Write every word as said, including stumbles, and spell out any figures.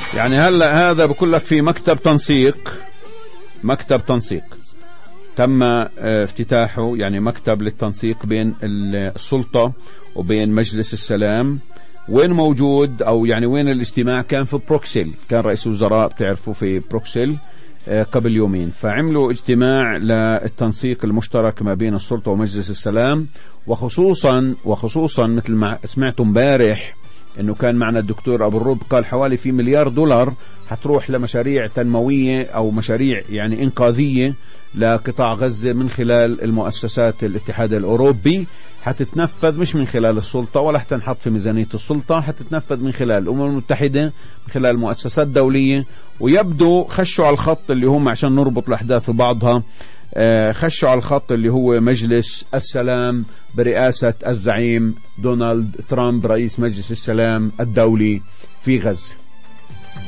يعني هلا هذا بقول لك في مكتب تنسيق، مكتب تنسيق تم افتتاحه، يعني مكتب للتنسيق بين السلطة وبين مجلس السلام. وين موجود أو يعني وين الاجتماع؟ كان في بروكسل، كان رئيس الوزراء بتعرفوا في بروكسل قبل يومين، فعملوا اجتماع للتنسيق المشترك ما بين السلطة ومجلس السلام. وخصوصا وخصوصا مثل ما سمعتوا امبارح انه كان معنا الدكتور ابو الرب، قال حوالي في مليار دولار حتروح لمشاريع تنموية او مشاريع يعني انقاذية لقطاع غزة من خلال المؤسسات الاتحاد الاوروبي، حتتنفذ مش من خلال السلطة ولا حتنحط في ميزانية السلطة، حتتنفذ من خلال الامم المتحدة، من خلال مؤسسات دولية. ويبدو خشوا على الخط اللي هم عشان نربط الاحداث ببعضها، خشوا على الخط اللي هو مجلس السلام برئاسة الزعيم دونالد ترامب رئيس مجلس السلام الدولي في غزة.